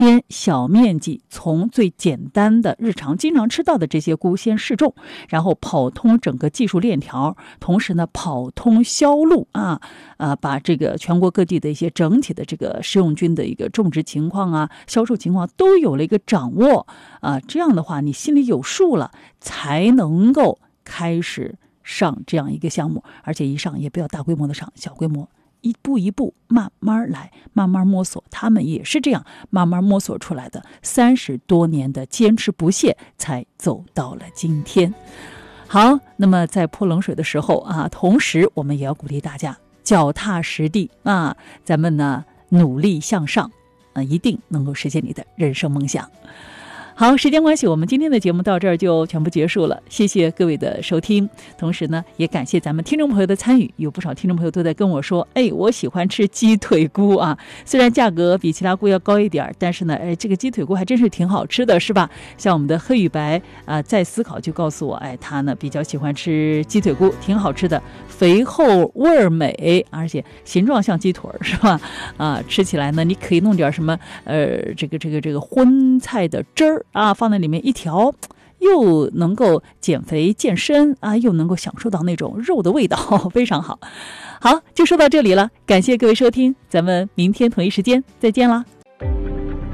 先小面积从最简单的日常经常吃到的这些菇先试种，然后跑通整个技术链条，同时呢跑通销路把这个全国各地的一些整体的这个食用菌的一个种植情况销售情况都有了一个掌握这样的话你心里有数了，才能够开始上这样一个项目，而且一上也不要大规模的上，小规模一步一步慢慢来，慢慢摸索，他们也是这样慢慢摸索出来的，30多年的坚持不懈才走到了今天。好，那么在泼冷水的时候同时我们也要鼓励大家脚踏实地咱们呢努力向上一定能够实现你的人生梦想。好，时间关系，我们今天的节目到这儿就全部结束了，谢谢各位的收听，同时呢也感谢咱们听众朋友的参与，有不少听众朋友都在跟我说我喜欢吃鸡腿菇虽然价格比其他菇要高一点，但是呢这个鸡腿菇还真是挺好吃的，是吧？像我们的黑羽白在思考就告诉我他呢比较喜欢吃鸡腿菇，挺好吃的，肥厚味儿美，而且形状像鸡腿是吧？吃起来呢你可以弄点什么这个荤菜的汁儿放在里面一调，又能够减肥健身又能够享受到那种肉的味道，非常好。好，就说到这里了，感谢各位收听，咱们明天同一时间再见啦。